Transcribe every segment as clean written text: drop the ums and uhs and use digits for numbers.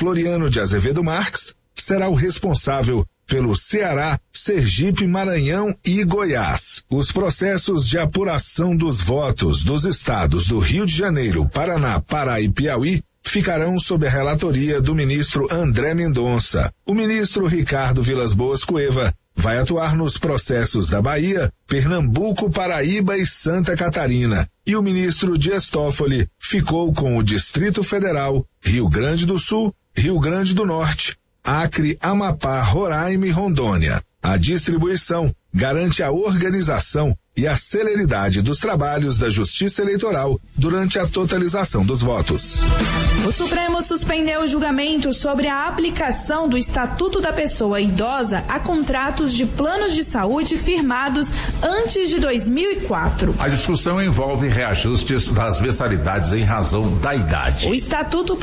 Floriano de Azevedo Marques será o responsável pelo Ceará, Sergipe, Maranhão e Goiás. Os processos de apuração dos votos dos estados do Rio de Janeiro, Paraná, Pará e Piauí ficarão sob a relatoria do ministro André Mendonça. O ministro Ricardo Vilas Boas Cueva vai atuar nos processos da Bahia, Pernambuco, Paraíba e Santa Catarina. E o ministro Dias Toffoli ficou com o Distrito Federal, Rio Grande do Sul, Rio Grande do Norte, Acre, Amapá, Roraima e Rondônia. A distribuição garante a organização e a celeridade dos trabalhos da Justiça Eleitoral durante a totalização dos votos. O Supremo suspendeu o julgamento sobre a aplicação do Estatuto da Pessoa Idosa a contratos de planos de saúde firmados antes de 2004. A discussão envolve reajustes das mensalidades em razão da idade. O Estatuto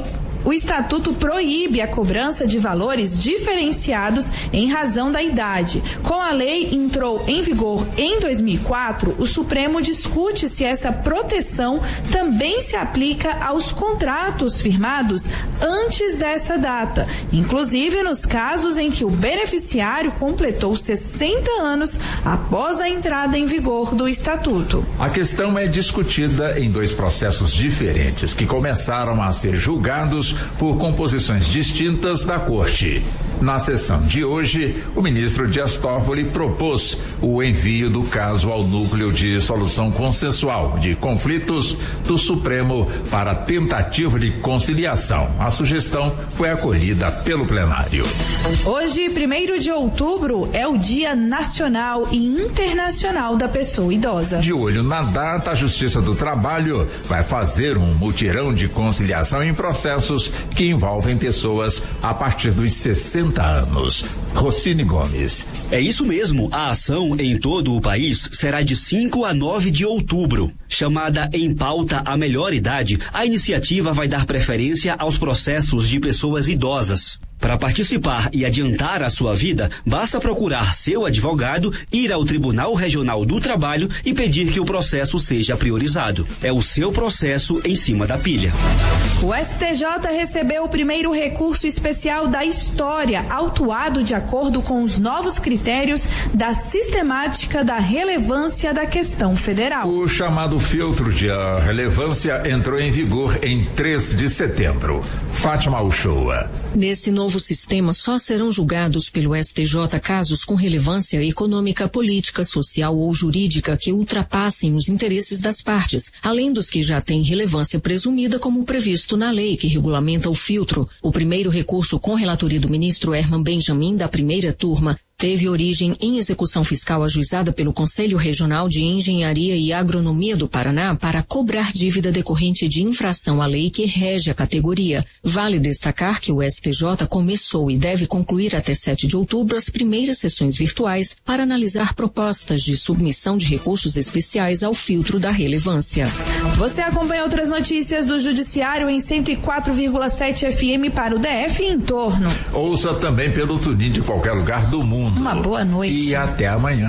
proíbe a cobrança de valores diferenciados em razão da idade. Com a lei entrou em vigor em 2004, o Supremo discute se essa proteção também se aplica aos contratos firmados antes dessa data, inclusive nos casos em que o beneficiário completou 60 anos após a entrada em vigor do Estatuto. A questão é discutida em dois processos diferentes que começaram a ser julgados por composições distintas da Corte. Na sessão de hoje, o ministro Dias Toffoli propôs o envio do caso ao Núcleo de Solução Consensual de Conflitos do Supremo para tentativa de conciliação. A sugestão foi acolhida pelo plenário. Hoje, 1º de outubro, é o Dia Nacional e Internacional da Pessoa Idosa. De olho na data, a Justiça do Trabalho vai fazer um mutirão de conciliação em processos que envolvem pessoas a partir dos 60 anos. Rocine Gomes. É isso mesmo, a ação em todo o país será de 5 a 9 de outubro. Chamada Em Pauta a Melhor Idade, a iniciativa vai dar preferência aos processos de pessoas idosas. Para participar e adiantar a sua vida, basta procurar seu advogado, ir ao Tribunal Regional do Trabalho e pedir que o processo seja priorizado. É o seu processo em cima da pilha. O STJ recebeu o primeiro recurso especial da história, autuado de acordo com os novos critérios da sistemática da relevância da questão federal. O chamado filtro de relevância entrou em vigor em 3 de setembro. Fátima Uchoa. Nesse novo sistema, só serão julgados pelo STJ casos com relevância econômica, política, social ou jurídica que ultrapassem os interesses das partes, além dos que já têm relevância presumida, como previsto na lei que regulamenta o filtro. O primeiro recurso, com relatoria do ministro Herman Benjamin, da primeira turma, teve origem em execução fiscal ajuizada pelo Conselho Regional de Engenharia e Agronomia do Paraná para cobrar dívida decorrente de infração à lei que rege a categoria. Vale destacar que o STJ começou e deve concluir até 7 de outubro as primeiras sessões virtuais para analisar propostas de submissão de recursos especiais ao filtro da relevância. Você acompanha outras notícias do Judiciário em 104,7 FM para o DF e em torno. Ouça também pelo TuneIn de qualquer lugar do mundo. Uma boa noite. E até amanhã.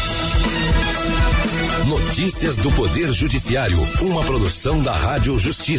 Notícias do Poder Judiciário, uma produção da Rádio Justiça.